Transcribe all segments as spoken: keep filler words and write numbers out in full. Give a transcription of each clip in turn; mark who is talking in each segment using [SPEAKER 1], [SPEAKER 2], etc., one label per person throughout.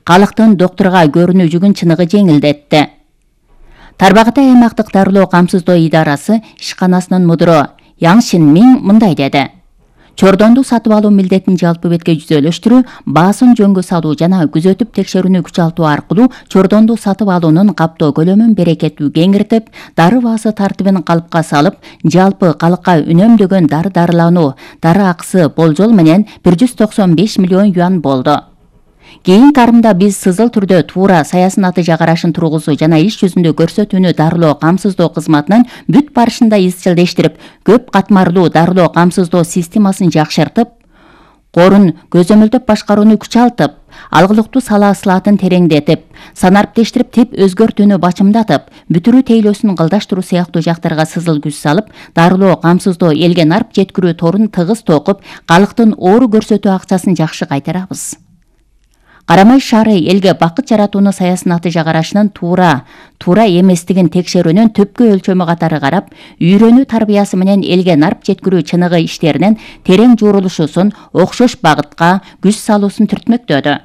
[SPEAKER 1] калктын доктурга көрүнүү жүгүн чыныгы жеңилдетти. Тарбагатай аймактык дарылоо камсыздоо идарасы ишканасынын мудуру Яң Шинмин мындай деди. Чордонду сатып алуу милдетин жалпы бетке жүзөлөштүрүү, баасын жөнгө салуу жана күзөтүп текшерүүнү күчалтуу аркылуу чордонду сатып алуунун каптоо көлөмүн берекеттүү кеңиртип, дары баасы тартибин калыпка салып, жалпы калыкка үнөмдөгөн дары дарылануу, дары акысы болжол менен бир жүз токсон беш миллион юан болду. Кийин тарымда биз сызыл түрдө туура саясий натыйжа карашын тургузуу жана иш жүзүндө көрсөтүүнү дарылоо камсыздоо кызматынын бүт барышында изчилдештирип, көп катмарлуу дарылоо камсыздоо системасын жакшыртып, корун көзөмөлдөп башкарууну күчалтып, алгылыктуу сала ысылатын тереңдетип, санариптештирип тип өзгөртүүнү бачымдатып, бүтүрүү тейлөөсүн кылдаштыруу сыяктуу жактарга сызыл күч салып, дарылоо камсыздоо элге нарп жеткирүү торун тыгыз токуп, калктын оору көрсөтүү акчасын жакшы кайтарабыз. Карамай шаары элге бакыт жаратууну саясий натыйжа карашынын туура, туура эместигин текшерүүнүн түпкү өлчөмү катары карап, үйрөнүү тарбиясы менен элге нарп жеткирүү чыныгы иштеринин терең жуурулушусун окшош багытка күч салуусун түртмөктөдү.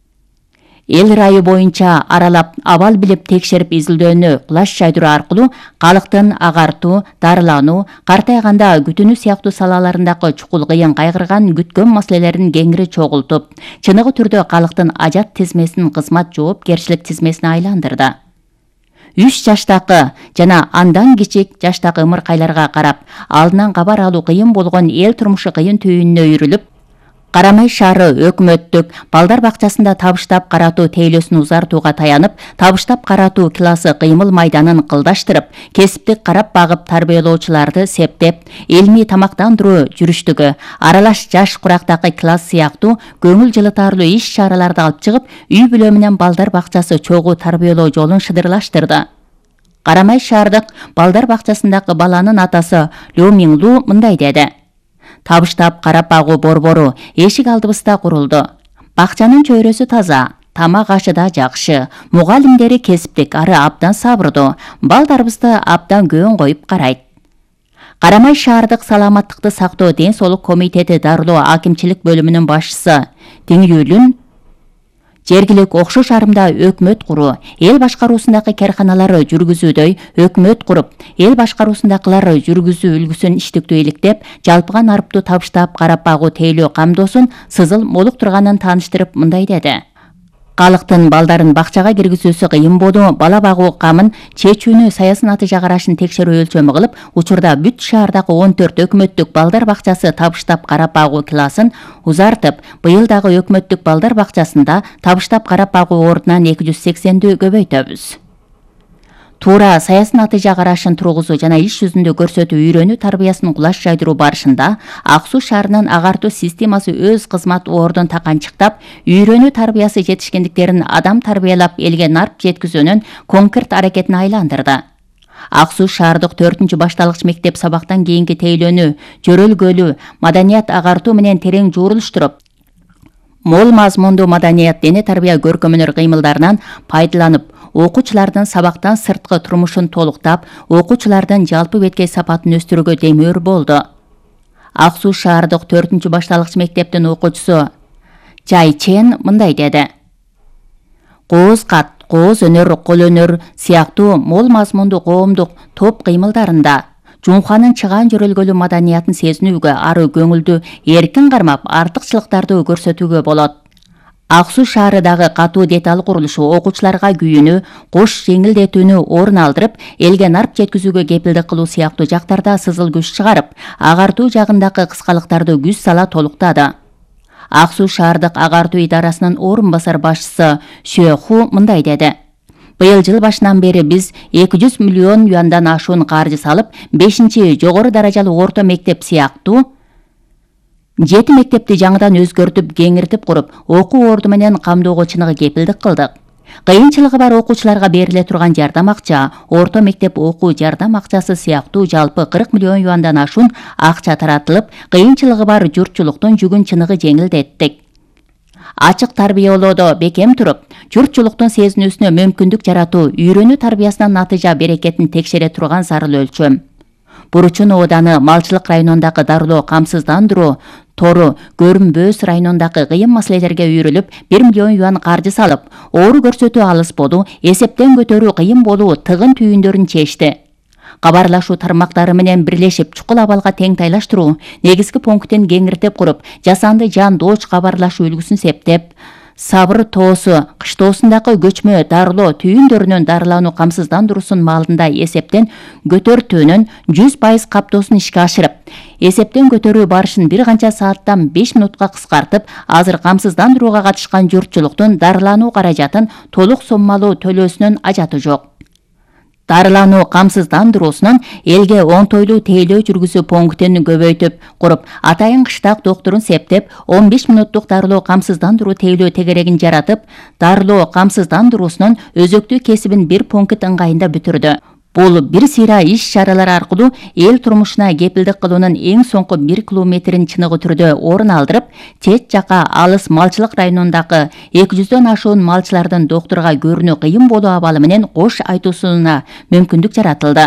[SPEAKER 1] Эл райы боюнча аралап, абал билип текшерип изилдөөнү кулаш жайдыруу аркылуу калктын агартуу, дарылануу, картайганда күтүнүү сыяктуу салаларындагы чукул кыйын кайгырган күткөн маселелерин кеңири чогултуп, чыныгы түрдө калктын ажат тизмесин кызмат жоопкерчилик тизмесине айландырды. үч жаштагы жана андан кичик жаштагы ымыркайларга карап, алдынан кабар алуу кыйын болгон эл турмушу кыйын түйүнүнө үйрүлүп, Карамай шаары өкмөттүк балдар бакчасында табыштап каратуу тейлөөсүн узартууга таянып, табыштап каратуу классы кыймыл майданын кылдаштырып, кесиптик карап багып тарбиялоочуларды септеп, илмий тамактандыруу жүрүштүгү, аралаш жаш курактагы класс сыяктуу көңүл жылытарлуу иш чараларды алып чыгып, үй бүлө менен балдар бакчасы чогуу тарбиялоо жолун шыдырлаштырды. Карамай шаардык балдар бакчасындагы баланын атасы Лю Минглу мындай деди. Табыштап карап багуу борбору эшик алдыбызда курулду. Бакчанын чөйрөсү таза, тамак ашы да жакшы, мугалимдери кесиптик, ары абдан сабырдуу, балдарыбызды абдан көң коюп карайт. Карамай шаардык саламаттыкты сактоо ден соолук комитети дарылоо акимчилик бөлүмүнүн башчысы Теңүүлүн жергилик окшош арымда өкмөт куруу, эл башкаруусундагы керканалары жүргүзүүдөй өкмөт куруп, эл башкаруусундагылар жүргүзүү үлгүсүн иштиктүү иликтеп, жалпыга нарыптуу табыштап карап багуу тейлөө камдоосун сызыл молуктурганын тааныштырып мындай деди. Калктын балдарын бакчага киргизүүсү кыйын болуу, бала багуу камын чечүүнү саясий натыйжа карашын текшерүү өлчөмү кылып, учурда бүт шаардагы он төрт өкмөттүк балдар бакчасы табыштап карап багуу классын узартып, быйыл дагы өкмөттүк балдар бакчасында табыштап карап багуу ордунан эки жүз сексенди көбөйтөбүз. Туура саясий натыйжа карашын тургузуу жана иш жүзүндө көрсөтүү үйрөнүү тарбиясын кулаш жайдыруу барышында Ак Суу шаарынын агартуу системасы өз кызмат ордун таканчыктап, үйрөнүү тарбиясы жетишкендиктерин адам тарбиялап элге нарп жеткизүүнүн конкрет аракетине айландырды. Ак Суу шаардык төртүнчү башталгыч мектеп сабактан кийинки тейлөөнү жөрөлгөлүү маданият агартуу менен терең жуурулуштуруп, мол мазмундуу маданият дене тарбия көркөмөнөр кыймылдарынан пайдаланып, окуучулардын сабактан сырткы турмушун толуктап, окуучулардын жалпы беткей сапатын өстүрүүгө демөөр болду. Ак Суу шаардык төртүнчү башталгыч мектептин окуучусу Чай Чен мындай деди. Кооз кат, кооз өнөр, кол өнөр сыяктуу мол мазмундуу коомдук топ кыймылдарында Жумханын чыгаан жөрөлгөлүү маданиятын сезинүүгө, ары көңүлдү эркин кармап, артыкчылыктарды көрсөтүүгө болот. Ак Суу шаарыдагы катуу деталь курулушу окуучуларга күйүүнү, кош жеңилдетүүнү орун алдырып, элге нарп жеткизүүгө кепилдик кылуу сыяктуу жактарда сызыл күч чыгарып, агартуу жагындагы кыскалыктарды күч сала толуктады. Ак Суу шаардык агартуу идарасынын орун басар башчысы Шө Ху мындай деди. Быйыл жыл башынан бери биз эки жүз миллион юандан ашуун каржы салып, бешинчи жогору даражалуу орто мектеп сыяктуу жети мектепти жаңыдан өзгөртүп, кеңиртип куруп, окуу орду менен камдоого чыныгы кепилдик кылдык. Кыйынчылыгы бар окуучуларга бериле турган жардам акча, орто мектеп окуу жардам акчасы сыяктуу жалпы кырк миллион юандан ашуун акча таратылып, кыйынчылыгы бар журтчулуктун жүгүн чыныгы жеңилдеттик. Ачык тарбиялоодо бекем туруп, журтчулуктун сезинүүсүнө мүмкүндүк жаратуу үйрөнүү тарбиясынан натыйжа берекетин текшере турган зарыл өлчөм. Буручун ооданы Малчылык районундагы дарылоо камсыздандыруу тору Көрүмбөөс районундагы кыйын маселелерге үйрүлүп, бир миллион юан каржы салып, оору көрсөтүү алыс болуу, эсептен көтөрүү кыйын болуу тыгын түйүндөрүн чечти. Кабарлашуу тармактары менен бирлешип чукул абалга тең тайлаштыруу, негизги пункттин кеңиртип куруп, жасанды жан дооч кабарлашуу үлгүсүн септеп, Сабыр тоосу кыштоосундагы көчмө дарылоо түйүндөрүнүн дарылануу камсыздандыруусунун маалында эсептен көтөртүүнүн жүз пайыз каптоосун ишке ашырып, эсептен көтөрүү барышын бир канча сааттан беш минутка кыскартып, азыр камсыздандырууга катышкан журтчулуктун дарылануу каражатын толук соммалуу төлөөсүнүн ажаты жок. Дарылануу камсыздандыруусунун элге оңтойлуу тейлөө жүргүзүү пунктин көбөйтүп куруп, атайын кыштак доктурун септеп, он беш минуттук дарылоо камсыздандыруу тейлөө тегерегин жаратып, дарылоо камсыздандыруусунун өзөктүү кесибин бир пункт ыңгайында бүтүрдү. Бул бир сыйра иш чаралар аркылуу эл турмушуна кепилдик кылуунун эң соңку бир километрин чыныгы түрдө орун алдырып, чет жака алыс Малчылык районундагы эки жүздөн ашуун малчылардын доктурга көрүнүү кыйын болуу абалы менен кош айтуусуна мүмкүндүк жаратылды.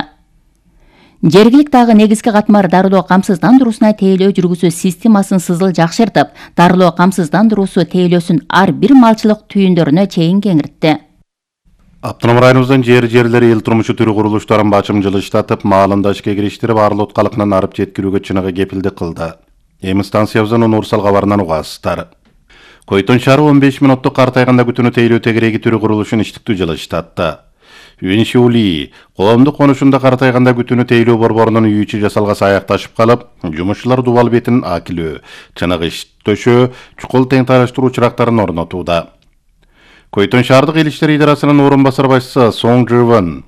[SPEAKER 1] Жергиликтагы негизги катмар дарылоо камсыздандыруусуна тейлөө жүргүзүү системасын сызыл жакшыртып, дарылоо камсыздандыруусу тейлөөсүн ар бир малчылык түйүндөрүнө чейин кеңиртти.
[SPEAKER 2] Автоном районубуздун жери-жерлери эл турмушу түрү курулуштарын бачым жылыштатып, маалында ишке кириштирип, арылот калкынан арып жеткирүүгө чыныгы кепилдик кылды. Эми станциябыздын универсал кабарынан угасыздар. Койтон шаары он беш минуттук картайганда күтүүнү тейлөө тегереги түрү курулушун иштиктүү жылыштатты. Үйүншүүли коомдук конушунда картайганда күтүүнү тейлөө борборунун үйүчү жасалгасы аякташып калып, жумушчулар дубал бетин акилөө, чыныгы иш төшөө, чукул тең тайлаштыруу чырактарын орнотууда. Койтон шаардык эл иштери идарасынын орун басар башчысы Соң Жывын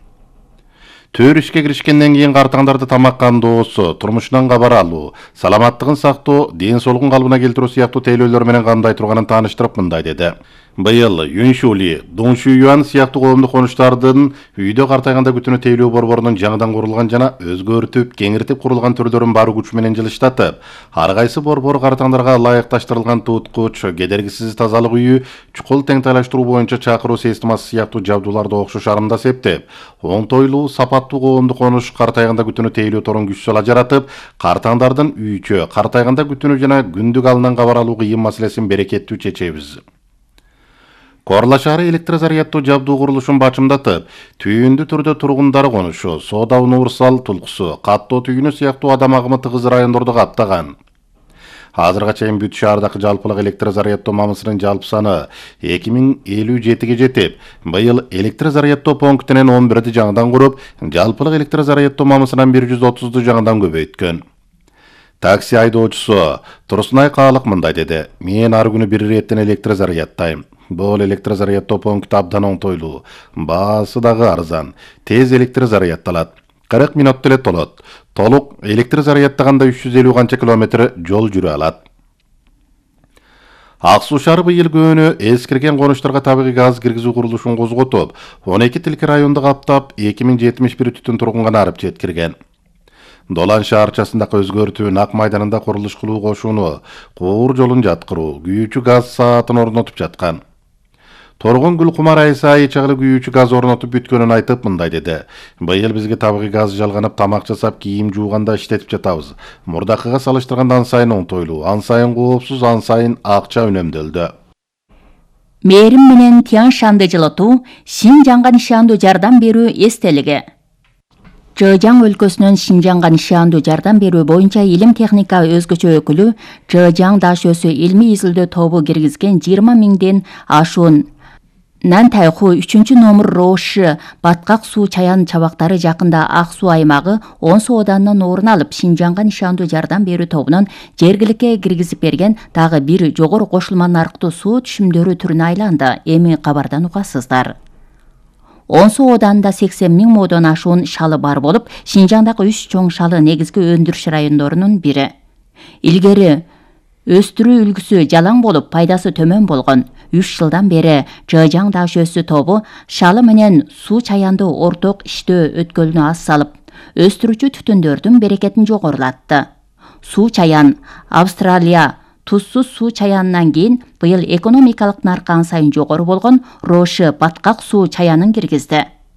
[SPEAKER 2] төр ишке киришкенден кийин картаңдарды тамак кандоосу, турмушунан кабар алуу, саламаттыгын сактоо, ден соолугун калыбына келтирүү сыяктуу тейлөөлөр менен кандай турганын тааныштырып мындай деди. Быйыл Юншули, Доншуюан сыяктуу коомдук конуштардын үйдө картайганда күтүүнү тейлөө борборунун жаңыдан курулган жана өзгөртүп, кеңиртип курулган түрлөрүн бар күч менен жылыштатып, ар кайсы борбор картаңдарга ылайыкташтырылган туткуч, кедергисиз тазалык үйү, чукул тең тайлаштыруу боюнча чакыруу системасы сыяктуу жабдууларды окшош арымда септеп, оңтойлуу, сапаттуу коомдук конуш картайганда күтүүнү тейлөө торун күч сала жаратып, картаңдардын үйчө, картайганда күтүүнү жана күндүк алынан кабар алуу кыйын маселесин берекеттүү чечебиз. Корла шаары электрозаряддуу жабдуу курулушун бачымдатып, түйүндү түрдө тургундары конушу, Соода универсал тулкусу, Каттоо түйүнү сыяктуу адам агымы тыгыз райондорду каптаган. Азырга чейин бүт шаардагы жалпылык электрозаряддоо мамысынын жалпы саны эки миң элүү жетиге жетип, быйыл электрозаряддоо пунктинен он бирди жаңыдан куруп, жалпылык электрозаряддоо мамысынан бир жүз отузду жаңыдан көбөйткөн. Такси айдоочусу Турсунай Каалык мындай деди: "Мен ар күнү бир иреттен электрозаряддайм. Бул электрозаряддоо пункту абдан оңтойлуу, баасы дагы арзан, тез электрозаряддалат. кырк мүнөттө эле толот. Толук электрозаряддаганда үч жүз элүү канча километр жол жүрө алат." Ак Суу шаары быйыл көөнү эскирген конуштарга табигый газ киргизүү курулушун козготуп, он эки тилки районду каптап, эки миң жетимиш бир түтүн тургунга арып жеткирген. Долан шаарчасындагы өзгөртүү Ак майданында курулуш кылуу кошууну, Куур жолун жаткыруу, күйүүчү газ саатын орнотуп жаткан. Торгон Гүлкумар Айсай чагылы күйүүчү газ орнотуп бүткөнүн айтып мындай деди: "Быйыл бизге табигый газ жалганып, тамак жасап, кийим жууганда иштетип жатабыз. Мурдакыга салыштырганда ан сайын оңтойлуу, ан сайын коопсуз, ан сайын акча үнөмдөлдү."
[SPEAKER 1] Мээрим менен Тянь Шанды жылытуу, Шинжаңга нишандуу жардам берүү эстелиги. Чжэжьяң өлкөсүнүн Шинжаңга нишандуу жардам берүү боюнча илим техника өзгөчө өкүлү Чжэжьяң Дашөсү илмий изилдөө тобу киргизген жыйырма миңден ашуун Нантайху үчүнчү номер Роши Баткак суу чаян чабактары жакында Ак Суу аймагы он сооданын орун алып, Шинжаңга нишандуу жардам берүү тобунун жергиликке киргизип берген дагы бир жогору кошулма нарктуу суу түшүмдөрү түрүнө айланды. Эми кабардан угасыздар. он сооданында сексен миң модон ашуун шалы бар болуп, Шинжаңдагы үч чоң шалы негизги өндүрүш райондорунун бири. Илгери өстүрүү үлгүсү жалаң болуп, пайдасы төмөн болгон. үч жылдан бери Чжэжьяң Дашөсү тобу шалы менен суу чаянды орток иштөө өткөлүнө аз салып, өстүрүүчү түтүндөрдүн берекетин жогорулатты. Суу чаян Австралия тузсуз суу чаянынан кийин быйыл экономикалык наркы ан сайын жогору болгон Роши Баткак суу чаянын киргизди.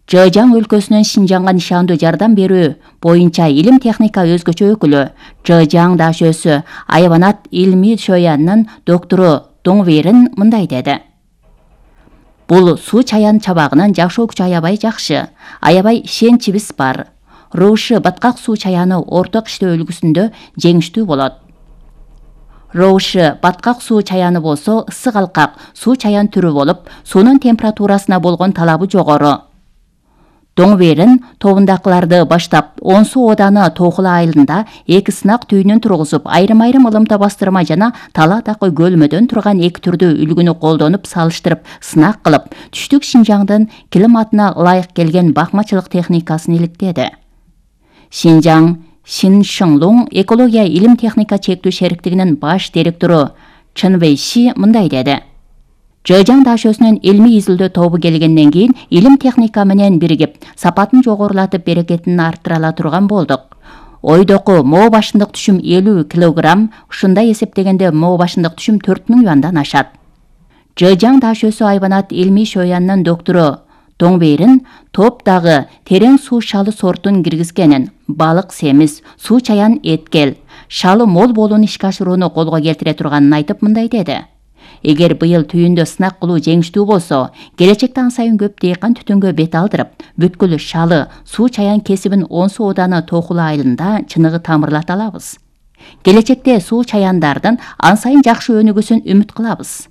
[SPEAKER 1] Жыжаң өлкөсүнүн Шинжаңга нишандуу жардам берүү боюнча илим техника өзгөчө өкүлү, Жыжаң дашөсү айванат илми шөянынын доктору Доңверин мындай деди. Бул суу чаян чабагынын жашоо күчү аябай жакшы. Аябай ишенчибиз бар. Роуши баткак суу чаяны орток иштөө үлгүсүндө жеңиштүү болот. Роуши баткак суу чаяны болсо ысык алкак суу чаян түрү болуп, суунун температурасына болгон талабы жогору. Доңверин тобундакыларды баштап он суу ооданы Тоохула айылында эки сынак түйүнүн тургузуп, айрым-айрым ылымта бастырма жана Таладагы көлмөдөн турган эки түрдүү үлгүнү колдонуп салыштырып сынак кылып, түштүк Шинжаңдын климатына ылайык келген бакмачылык техникасын иликтеди. Шинжаң Шиншыңлуң экология илим техника чектүү шериктигинин баш директору Чын Вэйши мындай деди. Жыжаң дашөсүнүн илмий изилдөө тобу келгенден кийин илим техника менен биригип, сапатын жогорулатып берекетин арттыра ала турган болдук. Ойдоку моо башындык түшүм элүү килограмм, ушундай эсептегенде моо башындык түшүм төрт миң юандан ашат. Жыжаң дашөсү айванат илмий шөянынын доктору Доңверин топтагы терең суу шалы сортун киргизгенин, балык семиз, суу чаян эткел, шалы мол болууну ишке ашырууну колго келтире турганын айтып мындай деди. Эгер быйыл түйүндө сынак кылуу жеңиштүү болсо, келечекте ан сайын көп дыйкан түтүнгө бет алдырып, бүткүл шалы, суу чаян кесибин он суу ооданы Тоохула айылында чыныгы тамырлата алабыз. Келечекте суу чаяндардын ан сайын жакшы өнүгүүсүн үмүт кылабыз.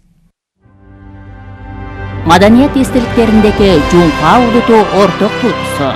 [SPEAKER 1] Маданият эстеликтериндеги Жуңка улуту орток туутусу.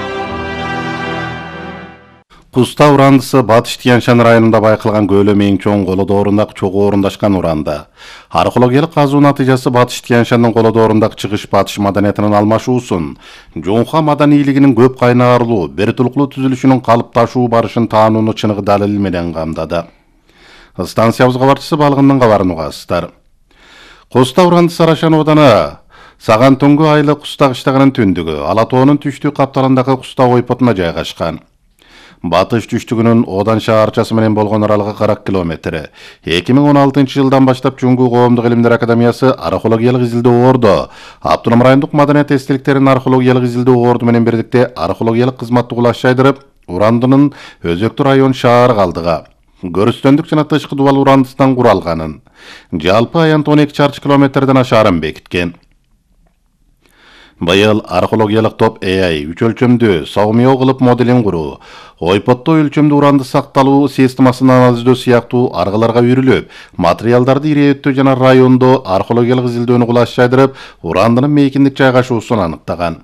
[SPEAKER 2] Куста урандысы Батыш Тянь-Шань районунда байкалган көлөмү эң чоң колодорундагы чогуу орундашкан уранда. Археологиялык казуу натыйжасы Батыш Тянь-Шаньдын колодорундагы чыгыш Батыш маданиятынын алмашуусун, Жуңка маданийлигинин көп кайнарлуу, бир тулуктуу түзүлүшүнүн калыпташуу барышын таанууну чыныгы далил менен камдады. Станциябыз кабарчысы балыгындын кабарын угасыздар. Куста урандысы Арашан ооданы Саган Түнгү айылы Куста кыштагынын түндүгү, Ала тоонун түштүк капталындагы Куста ойпотуна жайгашкан. Батыш түштүгүнүн Одан шаарчасы менен болгон аралыгы кырк километр. эки миң он алтынчы жылдан баштап Жуңгу коомдук илимдер академиясы археологиялык изилдөө орду, Автоном райондук маданият эстеликтеринин археологиялык изилдөө орду менен бирдикте археологиялык кызматты кулаш жайдырып, урандынын өзөктүү район шаар калдыга, көрүстөндүк жана тышкы дубал урандысынан куралганын, жалпы аянты он эки чарчы километрден ашаарын бекиткен. Быйыл археологиялык топ A I үч өлчөмдүү согмио кылып моделин куруу, ойпотто өлчөмдүү уранды сакталуу системасын анализдөө сыяктуу аргыларга үйрүлүп, материалдарды ирээттөө жана райондо археологиялык изилдөөнү кулаш жайдырып, урандынын мейкиндик жайгашуусун аныктаган.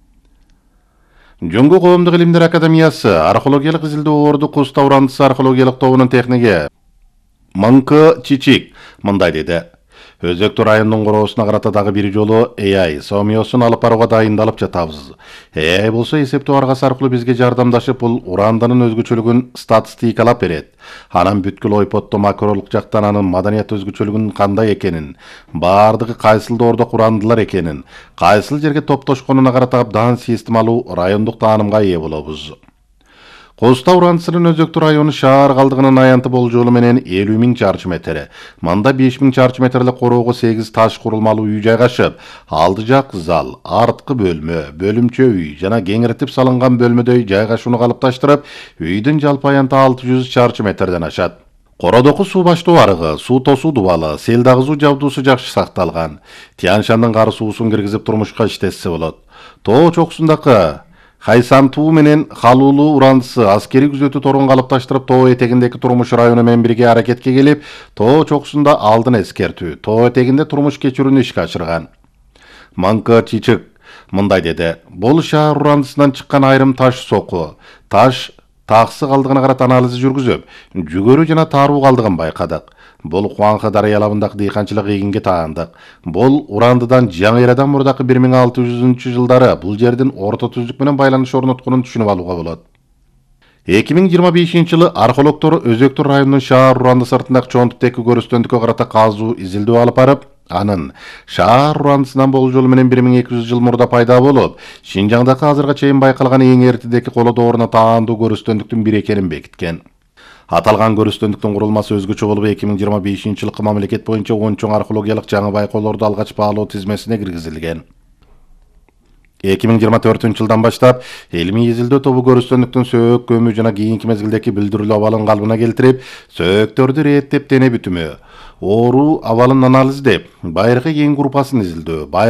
[SPEAKER 2] Жуңгу коомдук илимдер академиясы археологиялык изилдөө орду Куста урандысы археологиялык тобунун техниги Мыңкы Чичик мындай деди. Өзөктүү райондун короосуна карата дагы бир жолу A I сомиосун алып барууга дайындалып жатабыз. A I болсо эсептөө аргасы аркылуу бизге жардамдашып, бул урандынын өзгөчөлүгүн статистикалап берет. Анан бүткүл ойпотто макролук жактан анын маданият өзгөчөлүгүнүн кандай экенин, баардыгы кайсыл доордок урандылар экенин, кайсыл жерге топтошконуна карата абдан системалуу райондук таанымга ээ болобуз. Куста урандысынын өзөктүү району шаар калдыгынын аянты болжолу менен элүү миң чарчы метр. Мында беш миң чарчы метрлик короого сегиз таш курулмалуу үй жайгашып, алды жак зал, арткы бөлмө, бөлүмчө үй жана кеңиртип салынган бөлмөдөй жайгашууну калыпташтырып, үйдүн жалпы аянты алты жүз чарчы метрден ашат. Кородоку суу баштоо арыгы, суу тосуу дубалы, сел дагызуу жабдуусу жакшы сакталган. Тянь-Шаньдын кары суусун киргизип турмушка иштетсе болот. Тоо чокусундагы Хайсантуу менен Халулуу урандысы аскери күзөтүү торун калыпташтырып, тоо этегиндеги турмуш району менен бирге аракетке келип, тоо чокусунда алдын эскертүү, тоо этегинде турмуш кечирүүнү ишке ашырган. Мыңкы Чичик мындай деди. Бул шаар урандысынан чыккан айрым таш соку, таш таксы калдыгына карата анализ жүргүзүп, жүгөрү жана тааруу калдыгын байкадык. Бул Куаңкы дарыя алабындагы дыйканчылык ийгинге таандык. Бул урандыдан жаңы эрадан мурдакы бир миң алты жүзүнчү жылдары бул жердин орто түздүк менен байланыш орнотконун түшүнүп алууга болот. эки миң жыйырма бешинчи жылы археологдор өзөктүү райондун шаар уранды сыртындагы чоңтуктеги көрүстөндүккө карата казуу изилдөө алып барып, анын шаар урандысынан болжолу менен бир миң эки жүз жыл мурда пайда болуп, Шинжаңдагы азырга чейин байкалган эң эртедеги колодооруна таандуу көрүстөндүктүн бири экенин бекиткен. Аталган көрүстөндүктүн курулмасы өзгөчө болуп, эки миң жыйырма бешинчи жылкы мамлекет боюнча он чоң археологиялык жаңы байкоолорду алгач баалоо тизмесине киргизилген. эки миң жыйырма төртүнчү жылдан баштап илимий изилдөө тобу көрүстөндүктүн сөөк көмүү жана кийинки мезгилдеги билдирүүлүү абалын калыбына келтирип, сөөктөрдү реттеп дене бүтүмү, оору абалын анализдеп, байыркы ген группасын изилдөө,